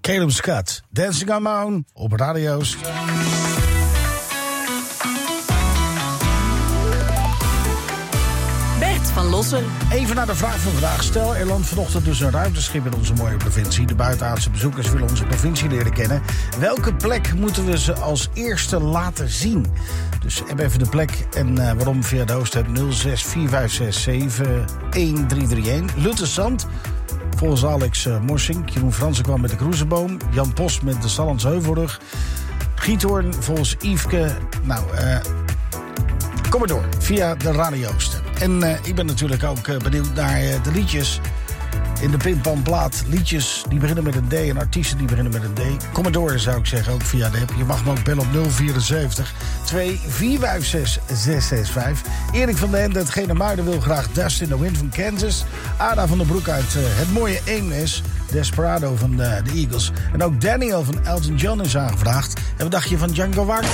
Caleb Scott, Dancing on My Own op Radio Oost. Bert van Lossen. Even naar de vraag van vandaag. Stel, er landt vanochtend dus een ruimteschip in onze mooie provincie. De buitenaardse bezoekers willen onze provincie leren kennen. Welke plek moeten we ze als eerste laten zien? Dus heb even de plek en waarom via de hoofdstad 0645671331. Luttesand, volgens Alex Morsink. Jeroen Fransen kwam met de Kroezenboom. Jan Post met de Sallandse Heuvelrug. Giethoorn volgens Yveske. Kom maar door, via de Radio Oost. En ik ben natuurlijk ook benieuwd naar de liedjes in de Pinpanplaat. Liedjes die beginnen met een D en artiesten die beginnen met een D. Kom maar door, zou ik zeggen, ook via de app. Je mag me ook bellen op 074 2456 665. Erik van den Ende uit Genemuiden wil graag Dust in the Wind van Kansas. Ada van der Broek uit het mooie Eemnes. Desperado van de Eagles. En ook Daniel van Elton John is aangevraagd. En wat dacht je van Django Wagner?